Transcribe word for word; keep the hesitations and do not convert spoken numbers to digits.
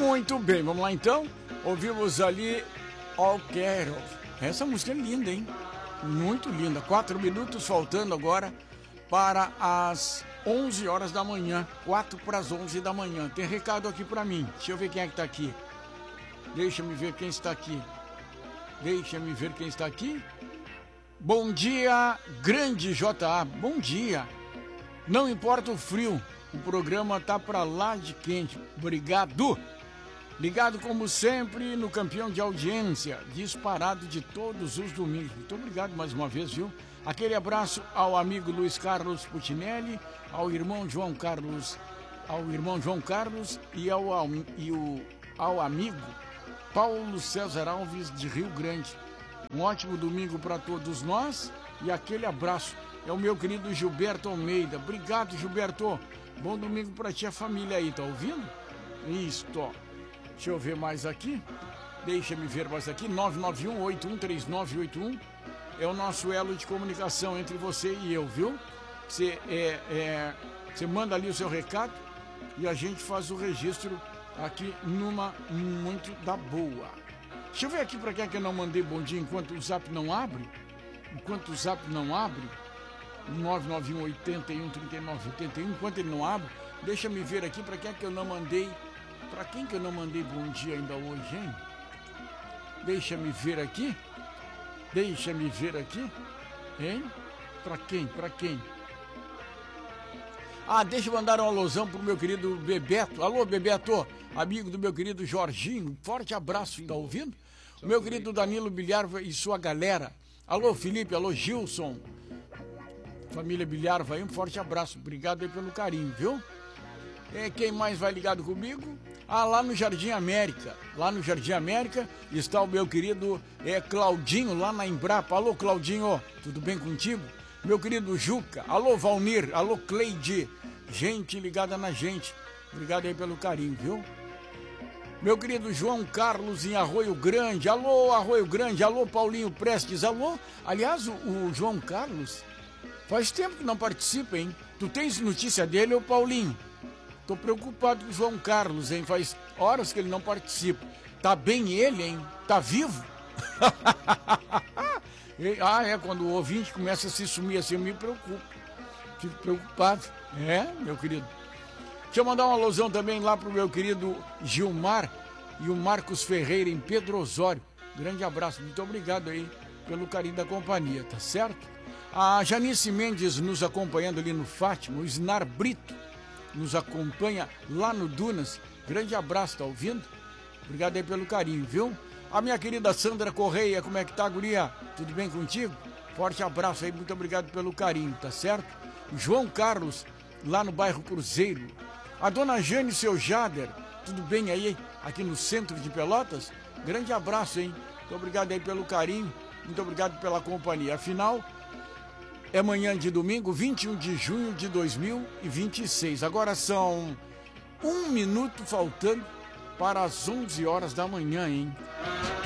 Muito bem, vamos lá então. Ouvimos ali All Carol. Essa música é linda, hein? Muito linda. Quatro minutos faltando agora para as onze horas da manhã. Quatro para as onze da manhã. Tem recado aqui para mim. Deixa eu ver quem é que tá aqui. Deixa-me ver quem está aqui. Deixa-me ver quem está aqui. Bom dia, grande J A. Bom dia. Não importa o frio, o programa tá para lá de quente. Obrigado. Ligado como sempre no campeão de audiência, disparado de todos os domingos. Muito obrigado mais uma vez, viu? Aquele abraço ao amigo Luiz Carlos Putinelli, ao irmão João Carlos, ao irmão João Carlos e ao, ao, e o, ao amigo Paulo César Alves de Rio Grande. Um ótimo domingo para todos nós e aquele abraço é o meu querido Gilberto Almeida. Obrigado, Gilberto. Bom domingo para ti, a família aí, tá ouvindo? Isto. Deixa eu ver mais aqui. Deixa-me ver mais aqui. nove nove um, oito um três nove oito um é o nosso elo de comunicação entre você e eu, viu? Você, é, é, você manda ali o seu recado e a gente faz o registro aqui numa muito da boa. Deixa eu ver aqui para quem é que eu não mandei bom dia enquanto o zap não abre. Enquanto o zap não abre, nove nove um, oito um, três nove oito um, enquanto ele não abre, deixa me ver aqui para quem é que eu não mandei. Para quem que eu não mandei bom dia ainda hoje, hein? Deixa me ver aqui. Deixa me ver aqui. Hein? Para quem? Para quem? Ah, deixa eu mandar um alusão pro meu querido Bebeto. Alô, Bebeto, amigo do meu querido Jorginho. Forte abraço, tá ouvindo? O meu querido Danilo Bilharva e sua galera. Alô, Felipe, alô, Gilson. Família Bilharva aí, um forte abraço. Obrigado aí pelo carinho, viu? E quem mais vai ligado comigo? Ah, lá no Jardim América. Lá no Jardim América está o meu querido é, Claudinho, lá na Embrapa. Alô, Claudinho, tudo bem contigo? Meu querido Juca. Alô, Valnir. Alô, Cleide. Gente ligada na gente. Obrigado aí pelo carinho, viu? Meu querido João Carlos em Arroio Grande. Alô, Arroio Grande. Alô, Paulinho Prestes. Alô. Aliás, o, o João Carlos faz tempo que não participa, hein? Tu tens notícia dele, ô Paulinho? Tô preocupado com o João Carlos, hein? Faz horas que ele não participa. Tá bem ele, hein? Tá vivo? Ah, é, quando o ouvinte começa a se sumir assim, eu me preocupo. Fico preocupado. É, meu querido. Deixa eu mandar uma alusão também lá pro meu querido Gilmar e o Marcos Ferreira em Pedro Osório. Grande abraço, muito obrigado aí pelo carinho da companhia, tá certo? A Janice Mendes nos acompanhando ali no Fátima, o Snar Brito nos acompanha lá no Dunas. Grande abraço, tá ouvindo? Obrigado aí pelo carinho, viu? A minha querida Sandra Correia, como é que tá, guria? Tudo bem contigo? Forte abraço aí, muito obrigado pelo carinho, tá certo? João Carlos, lá no bairro Cruzeiro. A dona Jane e seu Jader, tudo bem aí, aqui no centro de Pelotas? Grande abraço, hein? Muito obrigado aí pelo carinho, muito obrigado pela companhia. Afinal, é manhã de domingo, vinte e um de junho de dois mil e vinte e seis. Agora são um minuto faltando para as onze horas da manhã, hein?